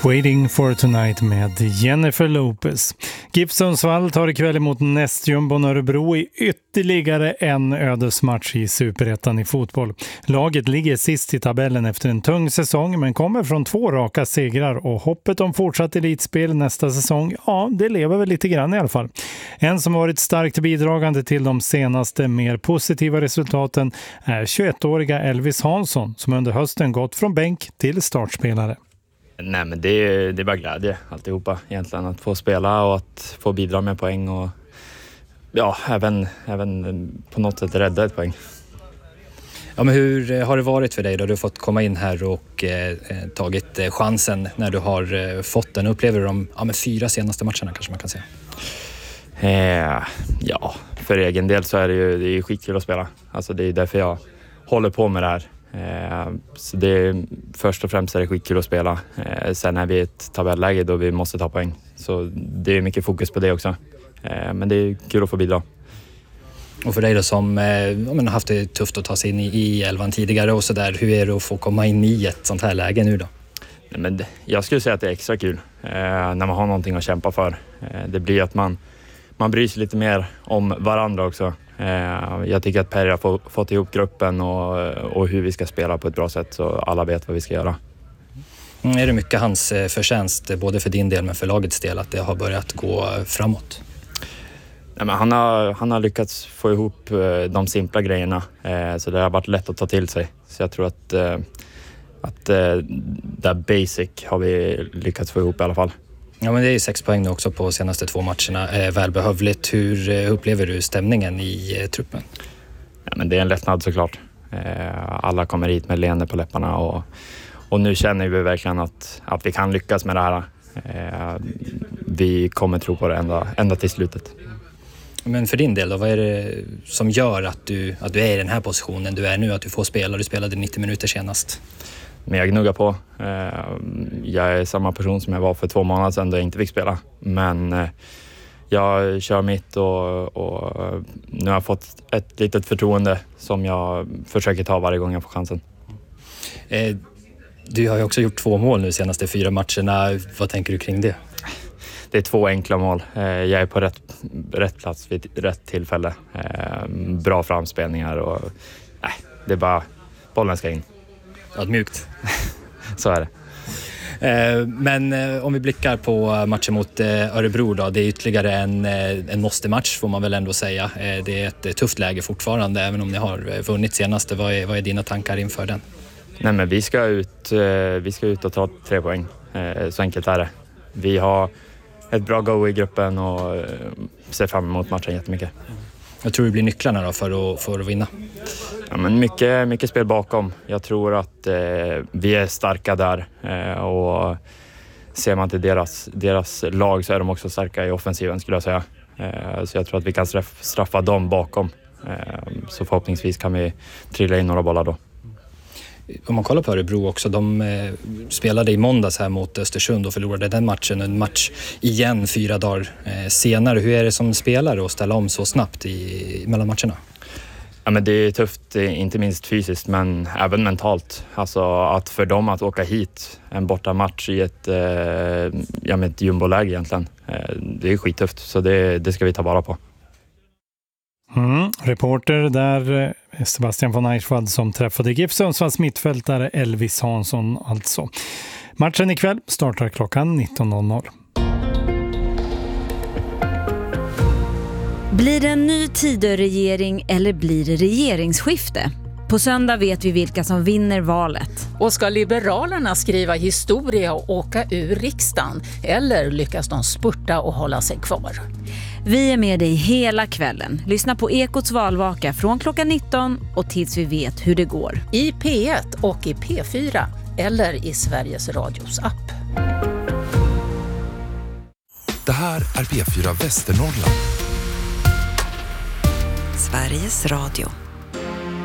Waiting for Tonight med Jennifer Lopez. GIF Sundsvall tar ikväll emot nästjumbon Örebro i ytterligare en ödesmatch i Superettan i fotboll. Laget ligger sist i tabellen efter en tung säsong men kommer från 2 raka segrar och hoppet om fortsatt elitspel nästa säsong, ja, det lever väl lite grann i alla fall. En som varit starkt bidragande till de senaste mer positiva resultaten är 21-åriga Elvis Hansson som under hösten gått från bänk till startspelare. Nej, men det är bara glädje alltihopa egentligen, att få spela och att få bidra med poäng och ja, även på något sätt rädda ett poäng. Ja, men hur har det varit för dig då? Du har fått komma in här och tagit chansen när du har fått den. Upplever du de 4 senaste matcherna kanske man kan säga? Ja, för egen del så är det är skitkul att spela. Alltså det är därför jag håller på med det här. Så det är, först och främst är det skitkul att spela. Sen är vi i ett tabelläge då vi måste ta poäng. Så det är mycket fokus på det också. Men det är kul att få bidra. Och för dig då som har haft det tufft att ta sig in i elvan tidigare och sådär, hur är det att få komma in i ett sånt här läge nu då? Nej, men jag skulle säga att det är extra kul när man har någonting att kämpa för. Det blir att man bryr sig lite mer om varandra också. Jag tycker att Per har fått ihop gruppen och hur vi ska spela på ett bra sätt så alla vet vad vi ska göra. Är det mycket hans förtjänst både för din del men för lagets del att det har börjat gå framåt? Nej, men han har lyckats få ihop de simpla grejerna så det har varit lätt att ta till sig. Så jag tror att det basic har vi lyckats få ihop i alla fall. Ja, men det är ju 6 poäng nu också på senaste 2 matcherna. Välbehövligt. Hur upplever du stämningen i truppen? Ja, men det är en lättnad såklart. Alla kommer hit med leende på läpparna och nu känner vi verkligen att vi kan lyckas med det här. Vi kommer tro på det ända till slutet. Men för din del då, vad är det som gör att du är i den här positionen du är nu, att du får spela? Du spelade 90 minuter senast. Men jag gnuggar på. Jag är samma person som jag var för 2 månader sedan då jag inte fick spela. Men jag kör mitt och nu har jag fått ett litet förtroende som jag försöker ta varje gång jag får chansen. Du har ju också gjort 2 mål nu senaste 4 matcherna. Vad tänker du kring det? Det är 2 enkla mål. Jag är på rätt plats vid rätt tillfälle. Bra framspelningar och det är bara bollen ska in. Mjukt. Så är det. Men om vi blickar på matchen mot Örebro då, det är ytterligare en måste-match får man väl ändå säga. Det är ett tufft läge fortfarande även om ni har vunnit senaste. Vad är dina tankar inför den? Nej, men vi ska ut och ta 3 poäng. Så enkelt är det. Vi har ett bra go i gruppen och ser fram emot matchen jättemycket. Jag tror det blir nycklarna då för att vinna. Ja, men mycket spel bakom. Jag tror att vi är starka där och ser man till deras lag så är de också starka i offensiven skulle jag säga. Så jag tror att vi kan straffa dem bakom. Så förhoppningsvis kan vi trilla in några bollar då. Om man kollar på Örebro också, de spelade i måndags här mot Östersund och förlorade den matchen. En match igen 4 dagar senare. Hur är det som spelare att ställa om så snabbt mellan matcherna? Ja, men det är tufft, inte minst fysiskt men även mentalt. Alltså att för dem att åka hit en borta match i ett jumboläge egentligen. Det är skittufft så det ska vi ta vara på. Reporter där Sebastian von Eichwald som träffade GIF Sundsvalls mittfältare Elvis Hansson alltså. Matchen ikväll startar klockan 19.00. Blir det en ny Tidöregering eller blir det regeringsskifte? På söndag vet vi vilka som vinner valet. Och ska Liberalerna skriva historia och åka ur riksdagen? Eller lyckas de spurta och hålla sig kvar? Vi är med dig hela kvällen. Lyssna på Ekots valvaka från klockan 19 och tills vi vet hur det går. I P1 och i P4 eller i Sveriges Radios app. Det här är P4 Västernorrland. Sveriges Radio.